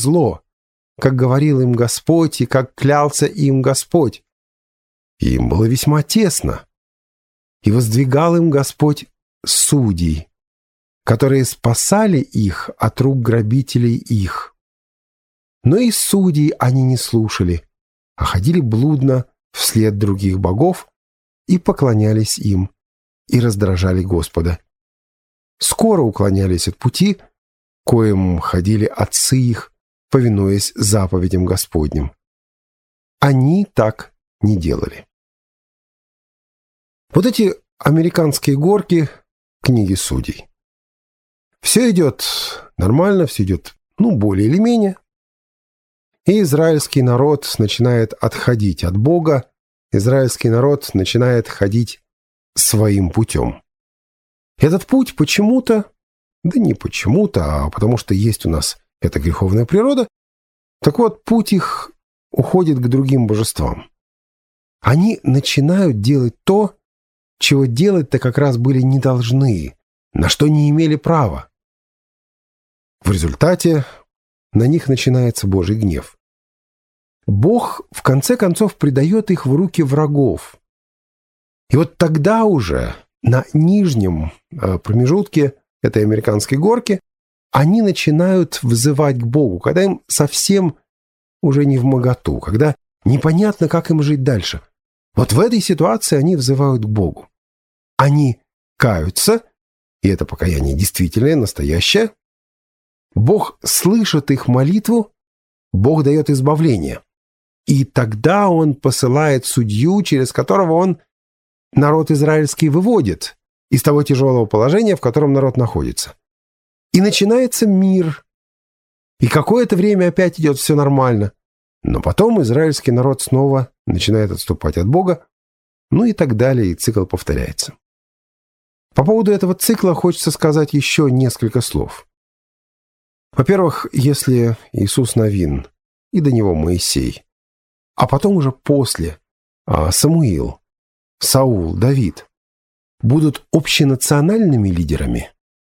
зло, как говорил им Господь и как клялся им Господь. И им было весьма тесно. И воздвигал им Господь судей, которые спасали их от рук грабителей их. Но и судей они не слушали, а ходили блудно вслед других богов и поклонялись им, и раздражали Господа. Скоро уклонялись от пути, коим ходили отцы их, повинуясь заповедям Господним. Они так не делали. Вот эти американские горки книги Судей. Все идет нормально, все идет, более или менее. И израильский народ начинает отходить от Бога, израильский народ начинает ходить своим путем. Этот путь почему-то, да не почему-то, а потому что есть у нас эта греховная природа, так вот, путь их уходит к другим божествам. Они начинают делать то, чего делать-то как раз были не должны, на что не имели права. В результате на них начинается Божий гнев. Бог, в конце концов, предает их в руки врагов. И вот тогда уже на нижнем промежутке этой американской горки они начинают взывать к Богу, когда им совсем уже не вмоготу, когда непонятно, как им жить дальше. Вот в этой ситуации они взывают к Богу. Они каются, и это покаяние действительное, настоящее. Бог слышит их молитву, Бог дает избавление. И тогда Он посылает судью, через которого Он народ израильский выводит из того тяжелого положения, в котором народ находится. И начинается мир. И какое-то время опять идет все нормально. Но потом израильский народ снова начинает отступать от Бога, и так далее, и цикл повторяется. По поводу этого цикла хочется сказать еще несколько слов. Во-первых, если Иисус Навин и до него Моисей, а потом уже после Самуил, Саул, Давид будут общенациональными лидерами,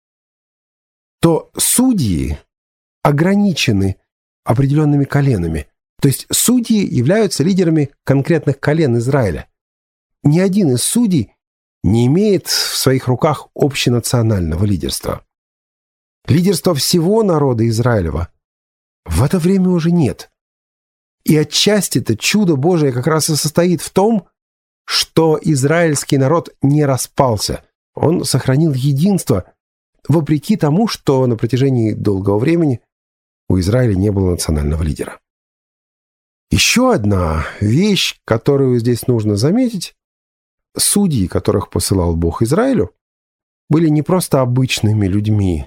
то судьи ограничены определенными коленами. То есть судьи являются лидерами конкретных колен Израиля. Ни один из судей не имеет в своих руках общенационального лидерства. Лидерства всего народа Израилева в это время уже нет. И отчасти это чудо Божие как раз и состоит в том, что израильский народ не распался. Он сохранил единство, вопреки тому, что на протяжении долгого времени у Израиля не было национального лидера. Еще одна вещь, которую здесь нужно заметить: судьи, которых посылал Бог Израилю, были не просто обычными людьми.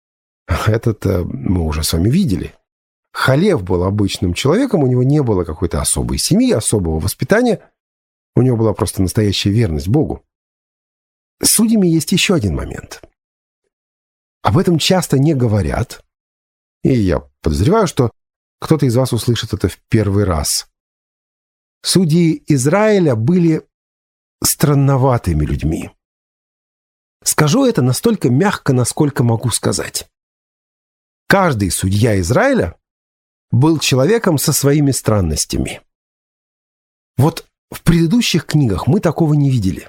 Это мы уже с вами видели. Халев был обычным человеком, у него не было какой-то особой семьи, особого воспитания. У него была просто настоящая верность Богу. С судьями есть еще один момент. Об этом часто не говорят. И я подозреваю, что кто-то из вас услышит это в первый раз. Судьи Израиля были странноватыми людьми. Скажу это настолько мягко, насколько могу сказать. Каждый судья Израиля был человеком со своими странностями. Вот в предыдущих книгах мы такого не видели.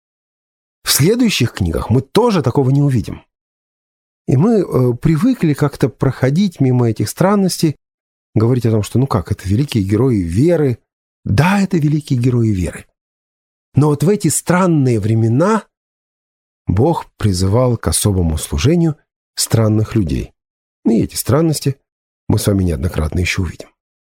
В следующих книгах мы тоже такого не увидим. И мы привыкли как-то проходить мимо этих странностей, говорить о том, что это великие герои веры. Да, это великие герои веры. Но вот в эти странные времена Бог призывал к особому служению странных людей. И эти странности мы с вами неоднократно еще увидим.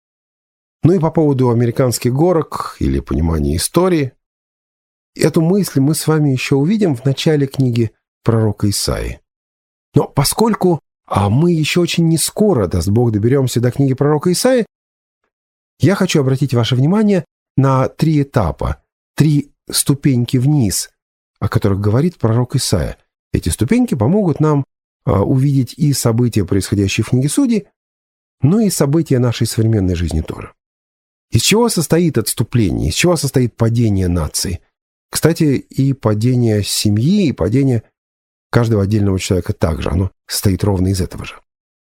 И по поводу американских горок или понимания истории, эту мысль мы с вами еще увидим в начале книги пророка Исаии. Но поскольку мы еще очень не скоро, даст Бог, доберемся до книги пророка Исаии, я хочу обратить ваше внимание на 3 этапа, 3 ступеньки вниз, о которых говорит пророк Исаия. Эти ступеньки помогут нам увидеть и события, происходящие в книге Судей, но и события нашей современной жизни тоже. Из чего состоит отступление, из чего состоит падение нации? Кстати, и падение семьи, и падение каждого отдельного человека также. Оно состоит ровно из этого же.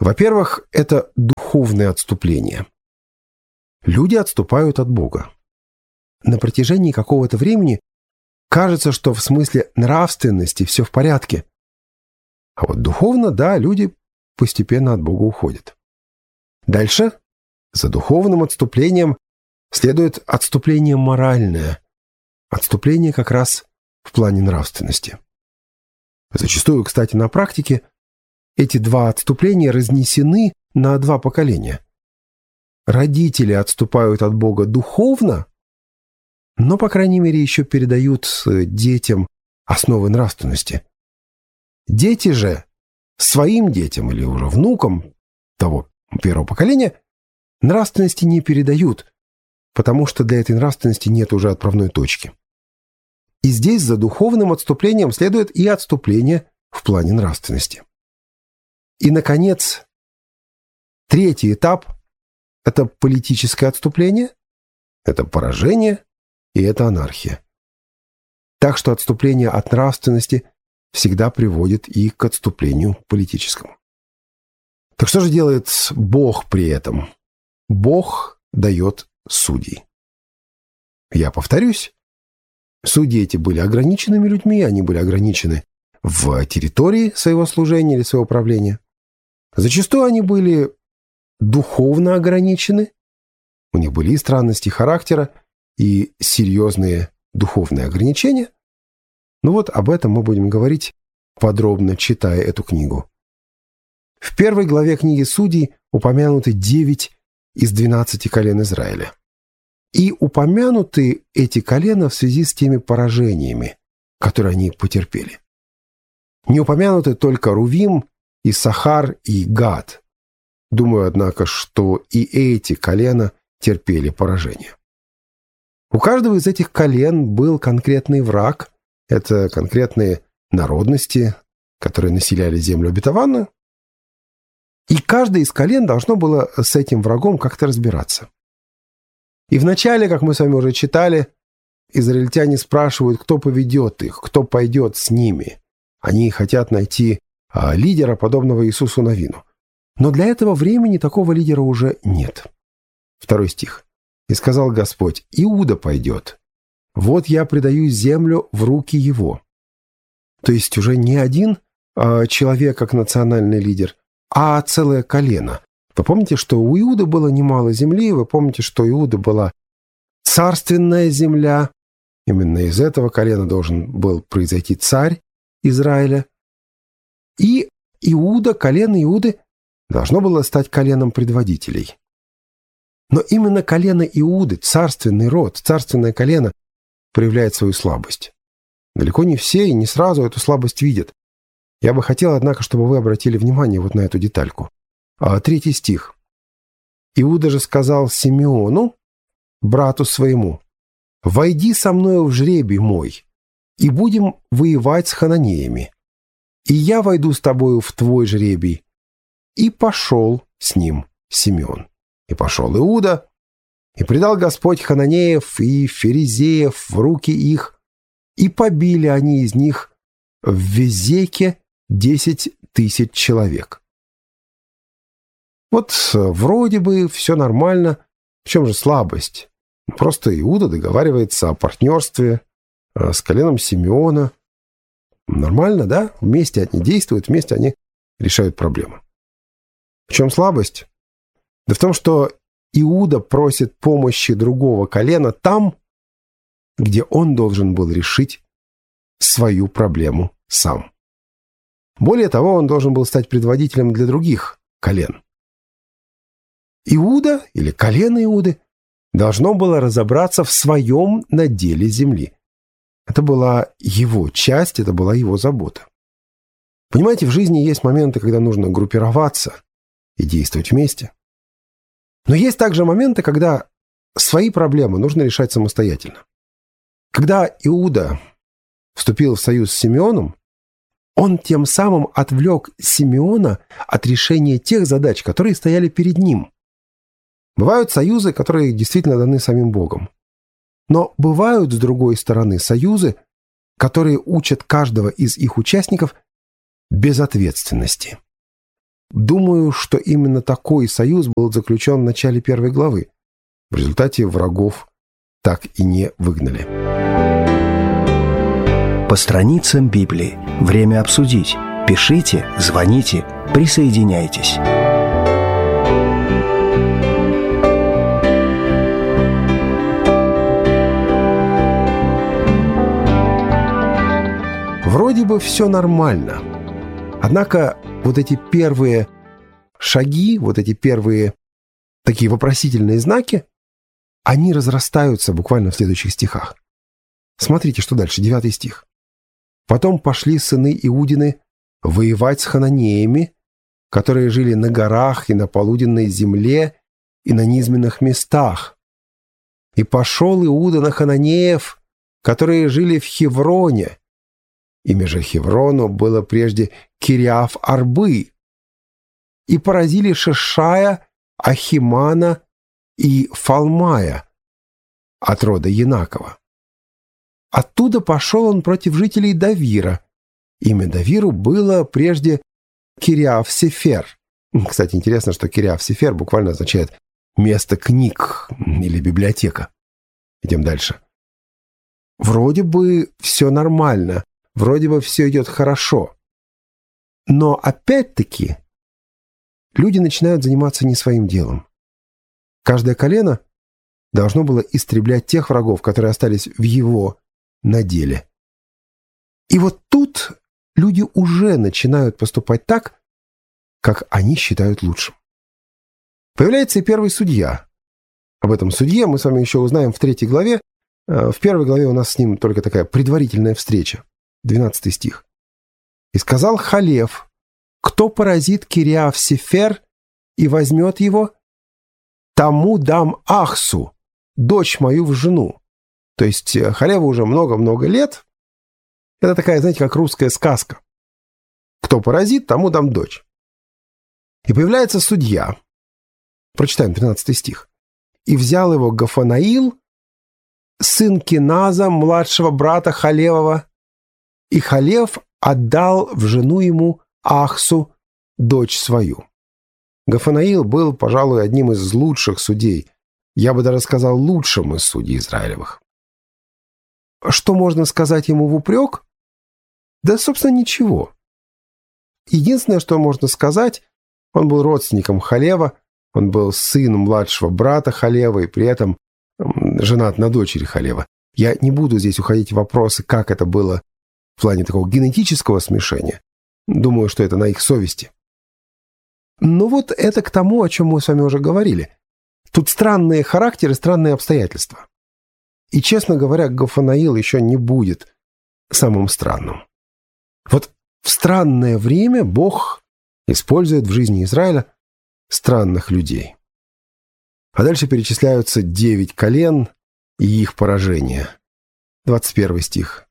Во-первых, это духовное отступление. Люди отступают от Бога. На протяжении какого-то времени кажется, что в смысле нравственности все в порядке. А вот духовно, да, люди постепенно от Бога уходят. Дальше, за духовным отступлением, следует отступление моральное. Отступление как раз в плане нравственности. Зачастую, кстати, на практике эти два отступления разнесены на два поколения. Родители отступают от Бога духовно, но, по крайней мере, еще передают детям основы нравственности. Дети же своим детям или уже внукам того первого поколения нравственности не передают, потому что для этой нравственности нет уже отправной точки. И здесь за духовным отступлением следует и отступление в плане нравственности. И, наконец, третий этап – это политическое отступление, это поражение и это анархия. Так что отступление от нравственности всегда приводит и к отступлению политическому. Так что же делает Бог при этом? Бог дает судей. Я повторюсь, судьи эти были ограниченными людьми, они были ограничены в территории своего служения или своего правления. Зачастую они были духовно ограничены, у них были и странности характера, и серьезные духовные ограничения. Ну вот об этом мы будем говорить, подробно читая эту книгу. В первой главе книги Судей упомянуты 9 из 12 колен Израиля. И упомянуты эти колена в связи с теми поражениями, которые они потерпели. Не упомянуты только Рувим, Иссахар и Гад. Думаю, однако, что и эти колена терпели поражение. У каждого из этих колен был конкретный враг, это конкретные народности, которые населяли землю обетованную, и каждое из колен должно было с этим врагом как-то разбираться. И вначале, как мы с вами уже читали, израильтяне спрашивают, кто поведет их, кто пойдет с ними. Они хотят найти лидера, подобного Иисусу Навину. Но для этого времени такого лидера уже нет. 2 стих. «И сказал Господь, Иуда пойдет. Вот я предаю землю в руки его». То есть уже не один человек как национальный лидер, а целое колено. Вы помните, что у Иуды было немало земли, вы помните, что у Иуды была царственная земля. Именно из этого колена должен был произойти царь Израиля. И Иуда, колено Иуды, должно было стать коленом предводителей. Но именно колено Иуды, царственный род, царственное колено, проявляет свою слабость. Далеко не все и не сразу эту слабость видят. Я бы хотел, однако, чтобы вы обратили внимание вот на эту детальку. 3 стих. «Иуда же сказал Симеону, брату своему, «Войди со мною в жребий мой, и будем воевать с хананеями. И я войду с тобою в твой жребий». И пошел с ним Симеон. И пошел Иуда, и предал Господь хананеев и ферезеев в руки их, и побили они из них в Везеке 10 000 человек. Вот вроде бы все нормально. В чем же слабость? Просто Иуда договаривается о партнерстве с коленом Симеона. Нормально, да? Вместе они действуют, вместе они решают проблемы. В чем слабость? Да в том, что Иуда просит помощи другого колена там, где он должен был решить свою проблему сам. Более того, он должен был стать предводителем для других колен. Иуда, или колено Иуды, должно было разобраться в своем наделе земли. Это была его часть, это была его забота. Понимаете, в жизни есть моменты, когда нужно группироваться и действовать вместе. Но есть также моменты, когда свои проблемы нужно решать самостоятельно. Когда Иуда вступил в союз с Симеоном, он тем самым отвлек Симеона от решения тех задач, которые стояли перед ним. Бывают союзы, которые действительно даны самим Богом. Но бывают, с другой стороны, союзы, которые учат каждого из их участников безответственности. Думаю, что именно такой союз был заключен в начале 1 главы. В результате врагов так и не выгнали. По страницам Библии. Время обсудить. Пишите, звоните, присоединяйтесь. Вроде бы все нормально. Однако вот эти первые шаги, вот эти первые такие вопросительные знаки, они разрастаются буквально в следующих стихах. Смотрите, что дальше, 9 стих. «Потом пошли сыны Иудины воевать с хананеями, которые жили на горах и на полуденной земле и на низменных местах. И пошел Иуда на хананеев, которые жили в Хевроне. Имя же Хеврону было прежде Кириаф-Арбы. И поразили Шешая, Ахимана и Фалмая от рода Янакова. Оттуда пошел он против жителей Давира. Имя Давиру было прежде Кириаф-Сефер». Кстати, интересно, что Кириаф-Сефер буквально означает «место книг» или «библиотека». Идем дальше. Вроде бы все нормально, вроде бы все идет хорошо. Но опять-таки люди начинают заниматься не своим делом. Каждое колено должно было истреблять тех врагов, которые остались в его наделе. И вот тут люди уже начинают поступать так, как они считают лучшим. Появляется и первый судья. Об этом судье мы с вами еще узнаем в 3 главе. В 1 главе у нас с ним только такая предварительная встреча. 12 стих. «И сказал Халев: кто поразит Кириаф-Сефер и возьмет его, тому дам Ахсу, дочь мою, в жену». То есть Халеву уже много-много лет. Это такая, знаете, как русская сказка. Кто поразит, тому дам дочь. И появляется судья. Прочитаем 13 стих. «И взял его Гафанаил, сын Киназа, младшего брата Халевова, и Халев отдал в жену ему Ахсу, дочь свою». Гафанаил был, пожалуй, одним из лучших судей. Я бы даже сказал, лучшим из судей израилевых. Что можно сказать ему в упрек? Да, собственно, ничего. Единственное, что можно сказать, он был родственником Халева, он был сыном младшего брата Халева и при этом женат на дочери Халева. Я не буду здесь уходить в вопросы, как это было в плане такого генетического смешения. Думаю, что это на их совести. Но вот это к тому, о чем мы с вами уже говорили. Тут странные характеры, странные обстоятельства. И, честно говоря, Гафанаил еще не будет самым странным. Вот в странное время Бог использует в жизни Израиля странных людей. А дальше перечисляются 9 колен и их поражения. 21 стих.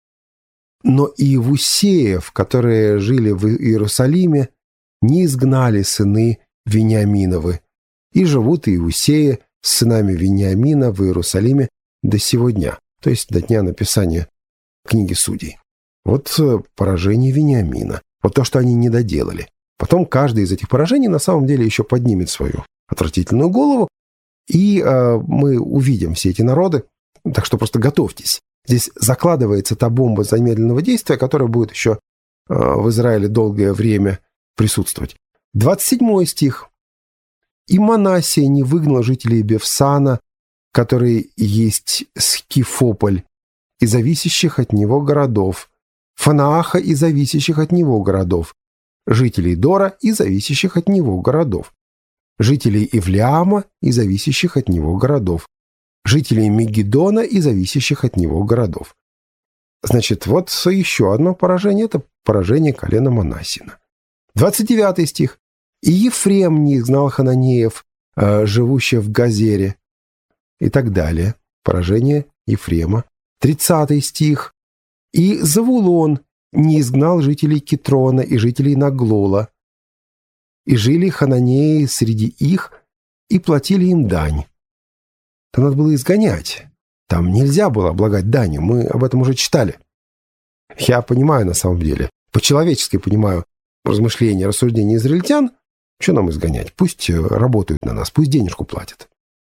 «Но иевусеев, которые жили в Иерусалиме, не изгнали сыны Вениаминовы, и живут иевусеи с сынами Вениамина в Иерусалиме до сего дня», то есть до дня написания книги Судей. Вот поражение Вениамина, вот то, что они не доделали. Потом каждый из этих поражений на самом деле еще поднимет свою отвратительную голову, и мы увидим все эти народы, так что просто готовьтесь. Здесь закладывается та бомба замедленного действия, которая будет еще в Израиле долгое время присутствовать. 27 стих. «И Манассия не выгнал жителей Бевсана, который есть Скифополь, и зависящих от него городов, Фанааха и зависящих от него городов, жителей Дора и зависящих от него городов, жителей Ивлеама и зависящих от него городов, жителей Мегидона и зависящих от него городов». Значит, вот еще одно поражение – это поражение колена Манассина. 29 стих. «И Ефрем не изгнал хананеев, живущих в Газере», и так далее. Поражение Ефрема. 30 стих. «И Завулон не изгнал жителей Китрона и жителей Наглола, и жили хананеи среди их, и платили им дань». Там надо было изгонять. Там нельзя было облагать данью. Мы об этом уже читали. Я понимаю на самом деле. По-человечески понимаю. размышления, рассуждения израильтян, что нам изгонять? Пусть работают на нас, пусть денежку платят.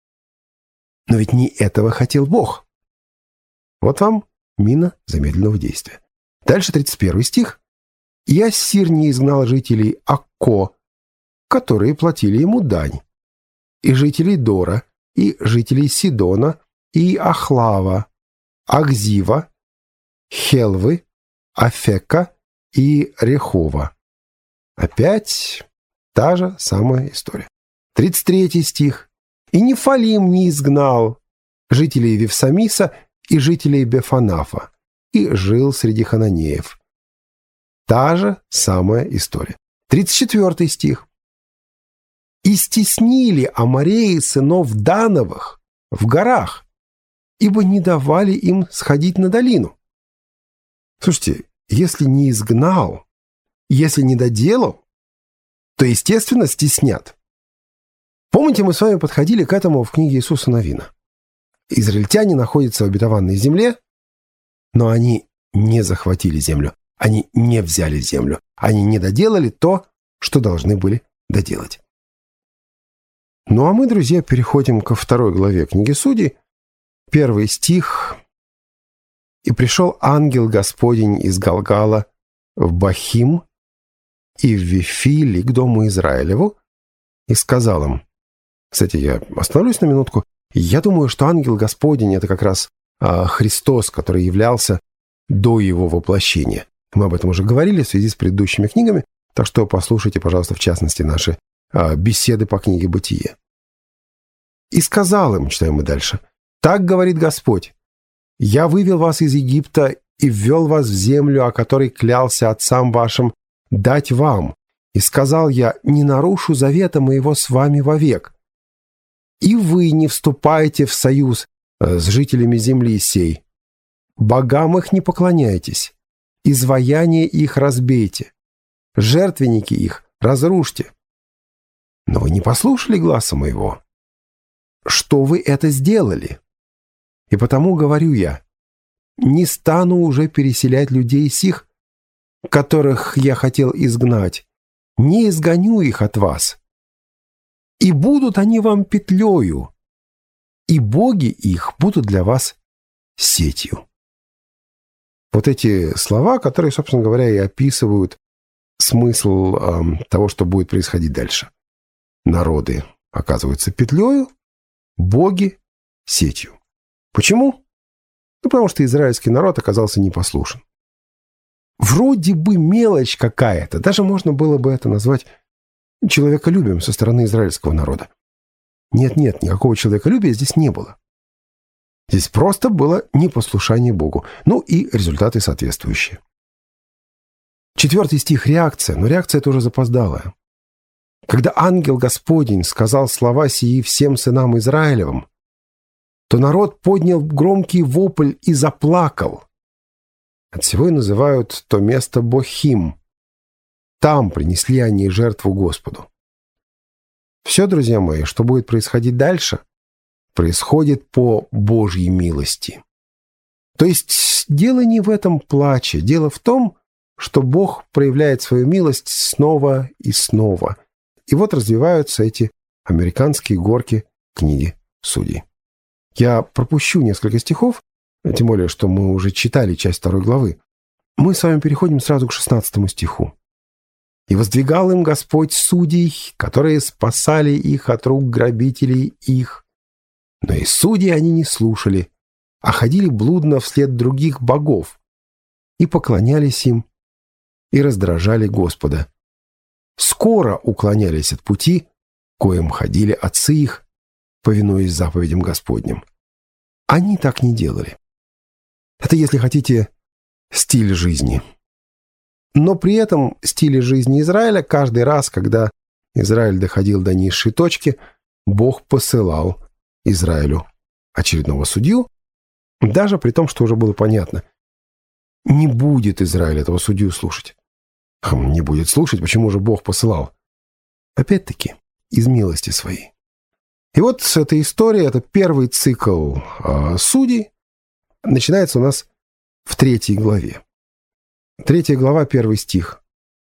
Но ведь не этого хотел Бог. Вот вам мина замедленного действия. Дальше 31 стих. «И Ассир не изгнал жителей Акко, которые платили ему дань, и жителей Дора, и жителей Сидона, и Ахлава, Ахзива, Хелвы, Афека и Рехова». Опять та же самая история. 33 стих. «И Нефалим не изгнал жителей Вифсамиса и жителей Бефанафа, и жил среди хананеев». Та же самая история. 34 стих. «И стеснили амореи сынов Дановых в горах, ибо не давали им сходить на долину». Слушайте, если не изгнал, если не доделал, то, естественно, стеснят. Помните, мы с вами подходили к этому в книге Иисуса Навина. Израильтяне находятся в обетованной земле, но они не захватили землю, они не взяли землю, они не доделали то, что должны были доделать. Ну а мы, друзья, переходим ко 2 главе книги Судей, 1 стих. «И пришел ангел Господень из Галгала в Бахим и в Вифили к дому Израилеву, и сказал им». Кстати, я остановлюсь на минутку. Я думаю, что ангел Господень — это как раз Христос, который являлся до его воплощения. Мы об этом уже говорили в связи с предыдущими книгами, так что послушайте, пожалуйста, в частности, наши беседы по книге «Бытие». «И сказал им», читаем мы дальше, «Так говорит Господь, я вывел вас из Египта и ввел вас в землю, о которой клялся отцам вашим дать вам. И сказал я, не нарушу завета моего с вами вовек. И вы не вступайте в союз с жителями земли сей. Богам их не поклоняйтесь, изваяния их разбейте, жертвенники их разрушьте. Но вы не послушали гласа моего. Что вы это сделали? И потому говорю я, не стану уже переселять людей сих, которых я хотел изгнать, не изгоню их от вас. И будут они вам петлею, и боги их будут для вас сетью». Вот эти слова, которые, собственно говоря, и описывают смысл того, что будет происходить дальше. Народы оказываются петлею, боги — сетью. Почему? Ну, потому что израильский народ оказался непослушен. Вроде бы мелочь какая-то, даже можно было бы это назвать человеколюбием со стороны израильского народа. Нет, никакого человеколюбия здесь не было. Здесь просто было непослушание Богу. Ну и результаты соответствующие. 4 стих — реакция, но реакция тоже запоздалая. «Когда ангел Господень сказал слова сии всем сынам Израилевым, то народ поднял громкий вопль и заплакал». Отсего и называют то место Бохим. Там принесли они жертву Господу. Все, друзья мои, что будет происходить дальше, происходит по Божьей милости. То есть дело не в этом плаче, дело в том, что Бог проявляет свою милость снова и снова. И вот развиваются эти американские горки книги Судей. Я пропущу несколько стихов, тем более, что мы уже читали часть 2 главы. Мы с вами переходим сразу к 16 стиху. «И воздвигал им Господь судей, которые спасали их от рук грабителей их. Но и судей они не слушали, а ходили блудно вслед других богов, и поклонялись им, и раздражали Господа. Скоро уклонялись от пути, коим ходили отцы их, повинуясь заповедям Господним. Они так не делали». Это, если хотите, стиль жизни. Но при этом стиле жизни Израиля каждый раз, когда Израиль доходил до низшей точки, Бог посылал Израилю очередного судью, даже при том, что уже было понятно, не будет Израиль этого судью слушать. Не будет слушать, почему же Бог посылал? Опять-таки, из милости своей. И вот эта история, это первый цикл судей, начинается у нас в 3 главе. 3 глава, 1 стих.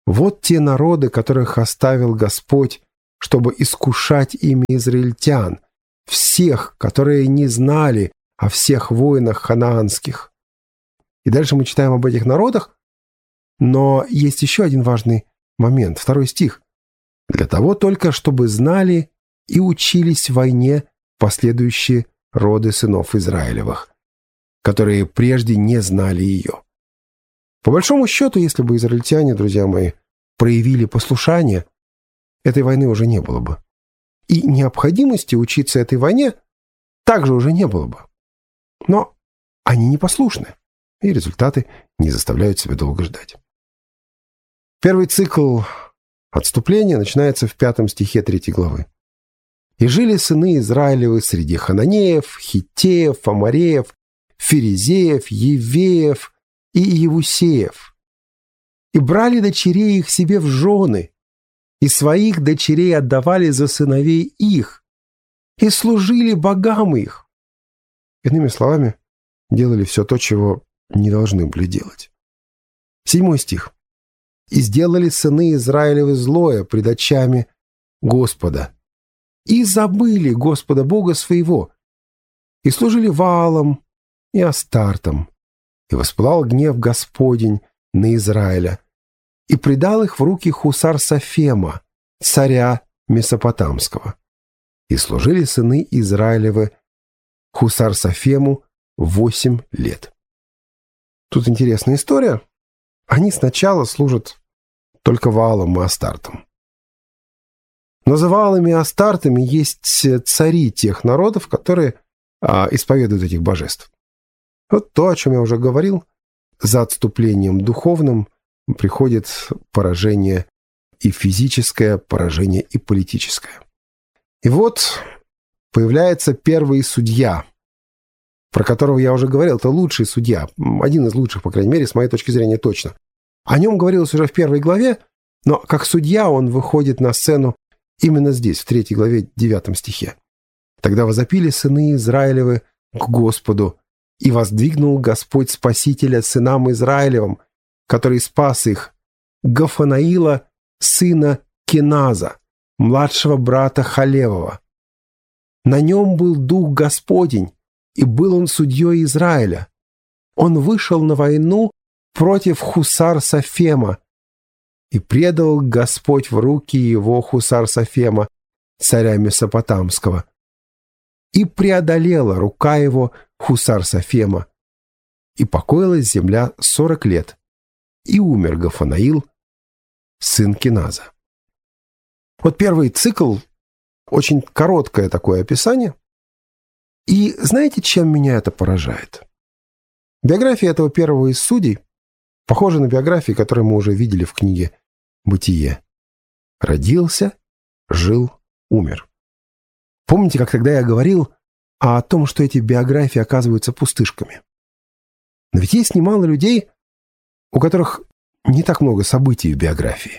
Вот те народы, которых оставил Господь, чтобы искушать ими израильтян, всех, которые не знали о всех войнах ханаанских. И дальше мы читаем об этих народах, но есть еще один важный момент, 2 стих. Для того только, чтобы знали и учились в войне последующие роды сынов Израилевых, которые прежде не знали ее. По большому счету, если бы израильтяне, друзья мои, проявили послушание, этой войны уже не было бы. И необходимости учиться этой войне также уже не было бы. Но они непослушны, и результаты не заставляют себя долго ждать. Первый цикл отступления начинается в 5 стихе 3 главы. «И жили сыны Израилевы среди хананеев, хиттеев, амореев, ферезеев, евеев и иевусеев, и брали дочерей их себе в жены, и своих дочерей отдавали за сыновей их, и служили богам их». Иными словами, делали все то, чего не должны были делать. 7 стих. «И сделали сыны Израилевы злое пред очами Господа, и забыли Господа Бога своего, и служили Ваалам и Астартам, и воспылал гнев Господень на Израиля, и предал их в руки Хусар-Сафема, царя Месопотамского. И служили сыны Израилевы Хусар-Сафему 8 лет». Тут интересная история. Они сначала служат только Ваалам и Астартам. Но за Ваалами и Астартами есть цари тех народов, которые исповедуют этих божеств. Вот то, о чем я уже говорил, за отступлением духовным приходит поражение и физическое, поражение и политическое. И вот появляется первый судья, про которого я уже говорил, это лучший судья, один из лучших, по крайней мере, с моей точки зрения, точно. О нем говорилось уже в 1 главе, но как судья он выходит на сцену именно здесь, в 3 главе, 9 стихе. «Тогда возопили сыны Израилевы к Господу, и воздвигнул Господь Спасителя сынам Израилевым, который спас их, Гафанаила, сына Кеназа, младшего брата Халевова. На нем был Дух Господень, и был он судьей Израиля. Он вышел на войну против Хусар-Сафема, и предал Господь в руки его Хусар-Сафема, царя Месопотамского. И преодолела рука его Хусар-Сафема, и покоилась земля 40 лет, и умер Гафанаил, сын Кеназа». Вот первый цикл, очень короткое такое описание. И знаете, чем меня это поражает? Биография этого первого из судей похожа на биографии, которые мы уже видели в книге «Бытие». Родился, жил, умер. Помните, как тогда я говорил о том, что эти биографии оказываются пустышками? Но ведь есть немало людей, у которых не так много событий в биографии.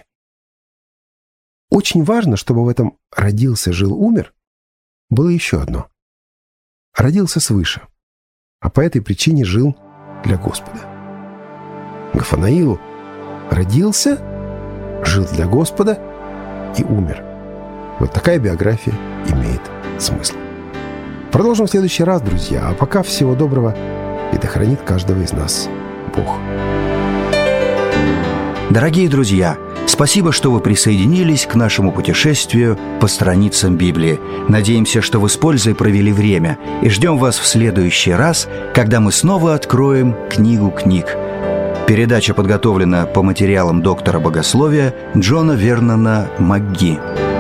Очень важно, чтобы в этом «родился, жил, умер» было еще одно. Родился свыше, а по этой причине жил для Господа. Гафанаил родился, жил для Господа и умер. Вот такая биография имеет смысл. Продолжим в следующий раз, друзья. А пока всего доброго, и да хранит каждого из нас Бог. Дорогие друзья, спасибо, что вы присоединились к нашему путешествию по страницам Библии. Надеемся, что вы с пользой провели время, и ждем вас в следующий раз, когда мы снова откроем книгу книг. Передача подготовлена по материалам доктора богословия Джона Вернона МакГи.